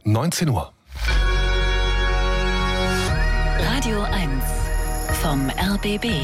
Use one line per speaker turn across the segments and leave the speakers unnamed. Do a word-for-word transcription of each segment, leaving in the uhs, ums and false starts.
neunzehn Uhr.
Radio eins vom R B B.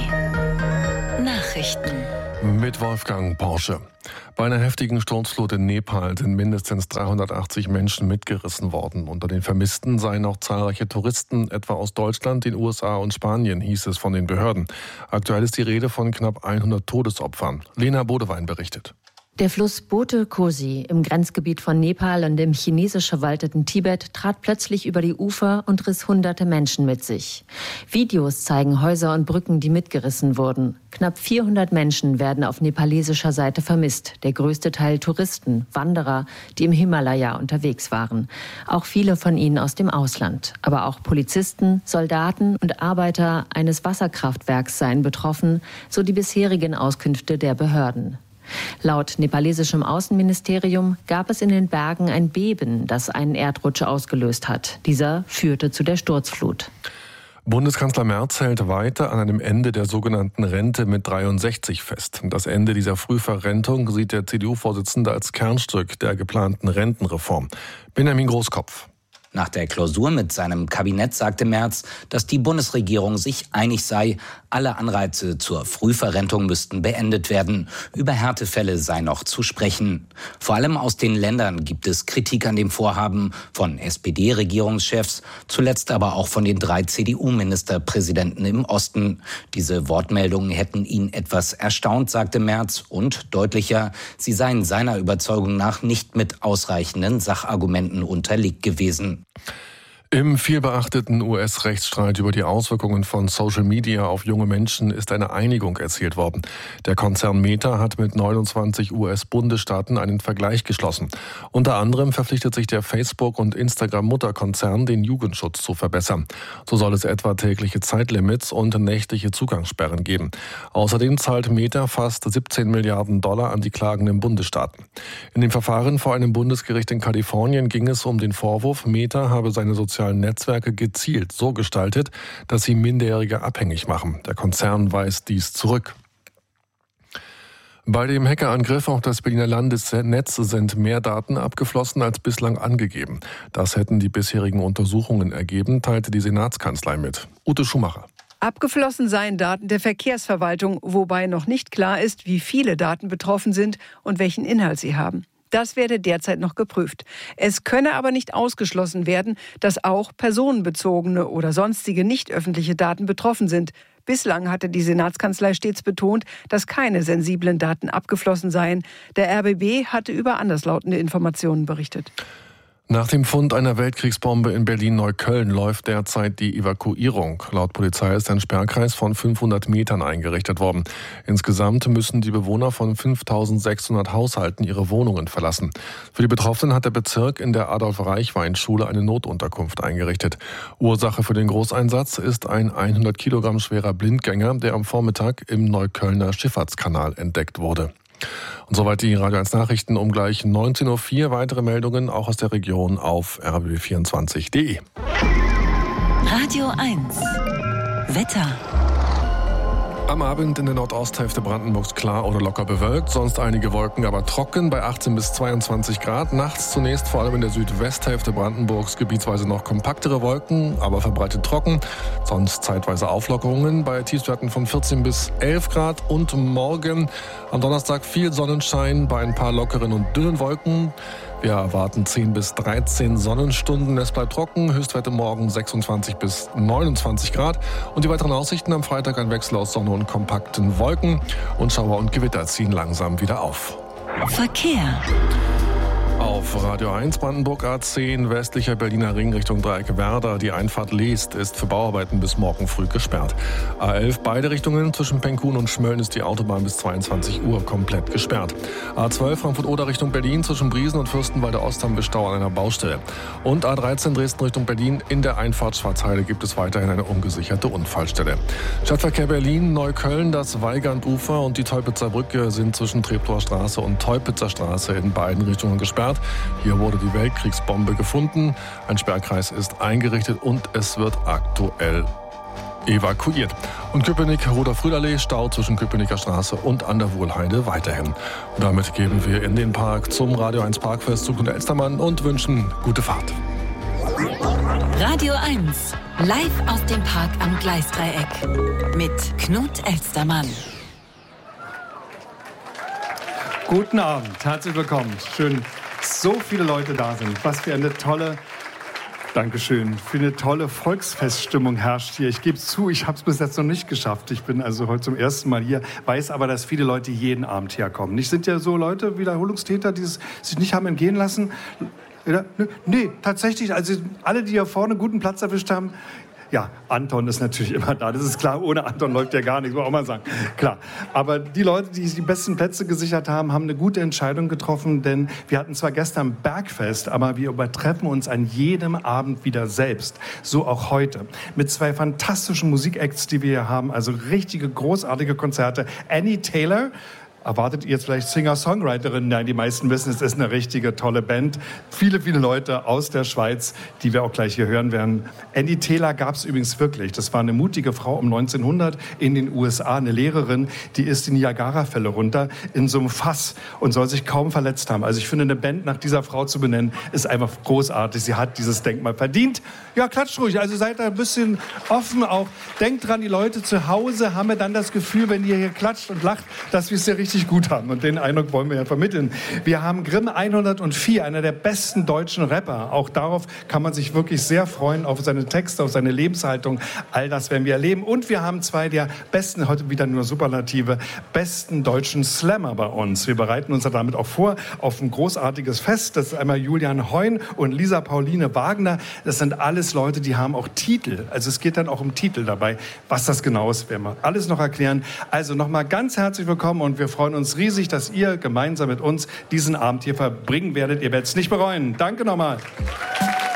Nachrichten.
Mit Wolfgang Porsche. Bei einer heftigen Sturzflut in Nepal sind mindestens dreihundertachtzig Menschen mitgerissen worden. Unter den Vermissten seien auch zahlreiche Touristen, etwa aus Deutschland, den U S A und Spanien, hieß es von den Behörden. Aktuell ist die Rede von knapp hundert Todesopfern. Lena Bodewein berichtet.
Der Fluss Bote Kosi im Grenzgebiet von Nepal und im chinesisch verwalteten Tibet trat plötzlich über die Ufer und riss hunderte Menschen mit sich. Videos zeigen Häuser und Brücken, die mitgerissen wurden. Knapp vierhundert Menschen werden auf nepalesischer Seite vermisst. Der größte Teil Touristen, Wanderer, die im Himalaya unterwegs waren. Auch viele von ihnen aus dem Ausland. Aber auch Polizisten, Soldaten und Arbeiter eines Wasserkraftwerks seien betroffen, so die bisherigen Auskünfte der Behörden. Laut nepalesischem Außenministerium gab es in den Bergen ein Beben, das einen Erdrutsch ausgelöst hat. Dieser führte zu der Sturzflut.
Bundeskanzler Merz hält weiter an einem Ende der sogenannten Rente mit dreiundsechzig fest. Das Ende dieser Frühverrentung sieht der C D U-Vorsitzende als Kernstück der geplanten Rentenreform. Benjamin Großkopf.
Nach der Klausur mit seinem Kabinett sagte Merz, dass die Bundesregierung sich einig sei, alle Anreize zur Frühverrentung müssten beendet werden. Über Härtefälle sei noch zu sprechen. Vor allem aus den Ländern gibt es Kritik an dem Vorhaben von S P D-Regierungschefs, zuletzt aber auch von den drei C D U-Ministerpräsidenten im Osten. Diese Wortmeldungen hätten ihn etwas erstaunt, sagte Merz, und deutlicher, sie seien seiner Überzeugung nach nicht mit ausreichenden Sachargumenten unterlegt gewesen.
Im vielbeachteten U S-Rechtsstreit über die Auswirkungen von Social Media auf junge Menschen ist eine Einigung erzielt worden. Der Konzern Meta hat mit neunundzwanzig U S-Bundesstaaten einen Vergleich geschlossen. Unter anderem verpflichtet sich der Facebook- und Instagram-Mutterkonzern, den Jugendschutz zu verbessern. So soll es etwa tägliche Zeitlimits und nächtliche Zugangssperren geben. Außerdem zahlt Meta fast siebzehn Milliarden Dollar an die klagenden Bundesstaaten. In dem Verfahren vor einem Bundesgericht in Kalifornien ging es um den Vorwurf, Meta habe seine sozialen Netzwerke gezielt so gestaltet, dass sie Minderjährige abhängig machen. Der Konzern weist dies zurück. Bei dem Hackerangriff auf das Berliner Landesnetz sind mehr Daten abgeflossen als bislang angegeben. Das hätten die bisherigen Untersuchungen ergeben, teilte die Senatskanzlei mit. Ute Schumacher.
Abgeflossen seien Daten der Verkehrsverwaltung, wobei noch nicht klar ist, wie viele Daten betroffen sind und welchen Inhalt sie haben. Das werde derzeit noch geprüft. Es könne aber nicht ausgeschlossen werden, dass auch personenbezogene oder sonstige nicht öffentliche Daten betroffen sind. Bislang hatte die Senatskanzlei stets betont, dass keine sensiblen Daten abgeflossen seien. Der R B B hatte über anderslautende Informationen berichtet.
Nach dem Fund einer Weltkriegsbombe in Berlin-Neukölln läuft derzeit die Evakuierung. Laut Polizei ist ein Sperrkreis von fünfhundert Metern eingerichtet worden. Insgesamt müssen die Bewohner von fünftausendsechshundert Haushalten ihre Wohnungen verlassen. Für die Betroffenen hat der Bezirk in der Adolf-Reichwein-Schule eine Notunterkunft eingerichtet. Ursache für den Großeinsatz ist ein hundert Kilogramm schwerer Blindgänger, der am Vormittag im Neuköllner Schifffahrtskanal entdeckt wurde. Und soweit die Radio eins Nachrichten um gleich neunzehn Uhr vier. Weitere Meldungen auch aus der Region auf r b b vierundzwanzig punkt d e.
Radio eins Wetter.
Am Abend in der Nordosthälfte Brandenburgs klar oder locker bewölkt, sonst einige Wolken, aber trocken bei achtzehn bis zweiundzwanzig Grad. Nachts zunächst vor allem in der Südwesthälfte Brandenburgs gebietsweise noch kompaktere Wolken, aber verbreitet trocken. Sonst zeitweise Auflockerungen bei Tiefstwerten von vierzehn bis elf Grad. Und morgen am Donnerstag viel Sonnenschein bei ein paar lockeren und dünnen Wolken. Wir erwarten zehn bis dreizehn Sonnenstunden. Es bleibt trocken. Höchstwerte morgen sechsundzwanzig bis neunundzwanzig Grad. Und die weiteren Aussichten am Freitag ein Wechsel aus Sonne und kompakten Wolken. Und Schauer und Gewitter ziehen langsam wieder auf.
Verkehr.
Auf Radio eins Brandenburg A zehn, westlicher Berliner Ring Richtung Dreieck Werder. Die Einfahrt Leest ist für Bauarbeiten bis morgen früh gesperrt. A elf beide Richtungen zwischen Penkun und Schmölln ist die Autobahn bis zweiundzwanzig Uhr komplett gesperrt. A zwölf Frankfurt-Oder Richtung Berlin zwischen Briesen und Fürstenwalde Ost haben wir Stau an einer Baustelle. Und A dreizehn Dresden Richtung Berlin in der Einfahrt Schwarzheide gibt es weiterhin eine ungesicherte Unfallstelle. Stadtverkehr Berlin, Neukölln, das Weigandufer und die Teupitzer Brücke sind zwischen Treptower Straße und Teupitzer Straße in beiden Richtungen gesperrt. Hier wurde die Weltkriegsbombe gefunden. Ein Sperrkreis ist eingerichtet und es wird aktuell evakuiert. Und Köpenick-Roter-Frühlallee, Stau zwischen Köpenicker Straße und an der Wohlheide weiterhin. Und damit gehen wir in den Park zum Radio eins Parkfest zu Günter Elstermann und wünschen gute Fahrt.
Radio eins, live aus dem Park am Gleisdreieck mit Knut Elstermann.
Guten Abend, herzlich willkommen. Schön, dass so viele Leute da sind. Was für eine tolle, Dankeschön, für eine tolle Volksfeststimmung herrscht hier. Ich gebe zu, ich habe es bis jetzt noch nicht geschafft. Ich bin also heute zum ersten Mal hier, weiß aber, dass viele Leute jeden Abend herkommen. Nicht sind ja so Leute, Wiederholungstäter, die es sich nicht haben entgehen lassen. Nee, tatsächlich, also alle, die hier vorne einen guten Platz erwischt haben, ja, Anton ist natürlich immer da, das ist klar, ohne Anton läuft ja gar nichts, muss man auch mal sagen, klar. Aber die Leute, die die besten Plätze gesichert haben, haben eine gute Entscheidung getroffen, denn wir hatten zwar gestern Bergfest, aber wir übertreffen uns an jedem Abend wieder selbst, so auch heute. Mit zwei fantastischen Musikacts, die wir hier haben, also richtige, großartige Konzerte. Annie Taylor, erwartet ihr jetzt vielleicht Singer-Songwriterin? Nein, die meisten wissen, es ist eine richtige tolle Band. Viele, viele Leute aus der Schweiz, die wir auch gleich hier hören werden. Annie Taylor gab es übrigens wirklich. Das war eine mutige Frau um neunzehnhundert in den U S A, eine Lehrerin, die ist die Niagara-Fälle runter in so einem Fass und soll sich kaum verletzt haben. Also ich finde, eine Band nach dieser Frau zu benennen, ist einfach großartig. Sie hat dieses Denkmal verdient. Ja, klatscht ruhig. Also seid da ein bisschen offen auch. Denkt dran, die Leute zu Hause haben wir dann das Gefühl, wenn ihr hier klatscht und lacht, dass wir es ja richtig gut haben. Und den Eindruck wollen wir ja vermitteln. Wir haben Grimm hundertvier, einer der besten deutschen Rapper. Auch darauf kann man sich wirklich sehr freuen, auf seine Texte, auf seine Lebenshaltung. All das werden wir erleben. Und wir haben zwei der besten, heute wieder nur Superlative, besten deutschen Slammer bei uns. Wir bereiten uns damit auch vor auf ein großartiges Fest. Das ist einmal Julian Heun und Lisa Pauline Wagner. Das sind alles Leute, die haben auch Titel. Also es geht dann auch um Titel dabei. Was das genau ist, werden wir alles noch erklären. Also nochmal ganz herzlich willkommen und wir freuen uns riesig, dass ihr gemeinsam mit uns diesen Abend hier verbringen werdet. Ihr werdet es nicht bereuen. Danke nochmal.